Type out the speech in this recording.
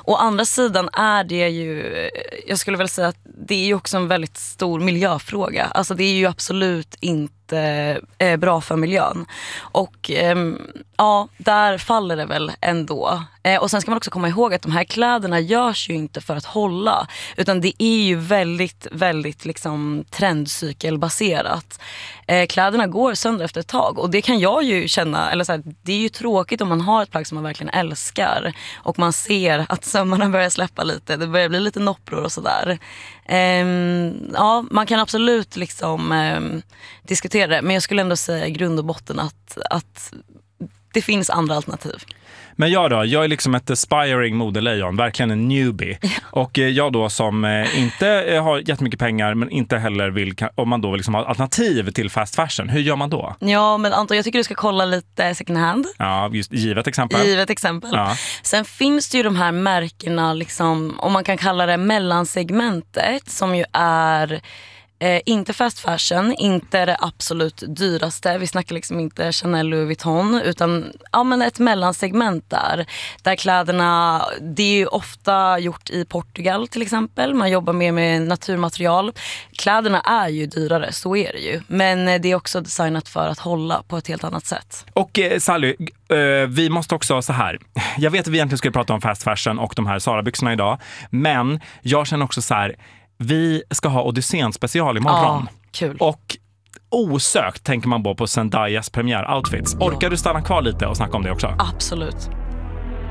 Å andra sidan är det ju, jag skulle väl säga att det är ju också en väldigt stor miljöfråga. Alltså det är ju absolut inte bra för miljön. Och ja, där faller det väl ändå. Och sen ska man också komma ihåg att de här kläderna görs ju inte för att hålla, utan det är ju väldigt, väldigt liksom trendcykelbaserat. Kläderna går sönder efter ett tag, och det kan jag ju känna, eller så här, det är ju tråkigt om man har ett plagg som man verkligen älskar och man ser att sömmarna börjar släppa lite, det börjar bli lite noppror och sådär. Ja, man kan absolut liksom diskutera det, men jag skulle ändå säga i grund och botten att det finns andra alternativ. Men jag då, jag är liksom ett aspiring modelejon, verkligen en newbie. Ja. Och jag då som inte har jättemycket pengar men inte heller vill, om man då liksom har alternativ till fast fashion, hur gör man då? Ja, men Anton, jag tycker du ska kolla lite second hand. Ja, just givet exempel. Ja. Sen finns det ju de här märkena, liksom, om man kan kalla det mellansegmentet, som ju är inte fast fashion, inte det absolut dyraste. Vi snackar liksom inte Chanel, Louis Vuitton, utan ja, men ett mellansegment där kläderna, det är ju ofta gjort i Portugal till exempel. Man jobbar mer med naturmaterial. Kläderna är ju dyrare, så är det ju. Men det är också designat för att hålla på ett helt annat sätt. Och Sally, vi måste också så här. Jag vet att vi egentligen skulle prata om fast fashion och de här Zara-byxorna idag, men jag känner också så här, vi ska ha Odysseen special imorgon. Ja, kul. Och osökt tänker man på Zendayas premiär-outfits. Orkar du stanna kvar lite och snacka om det också? Absolut.